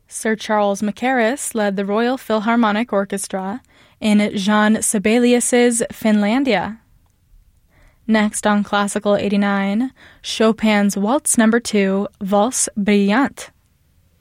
Sir Charles Mackerras led the Royal Philharmonic Orchestra in Jean Sibelius's Finlandia. Next on Classical 89, Chopin's Waltz No. 2, Valse Brillante.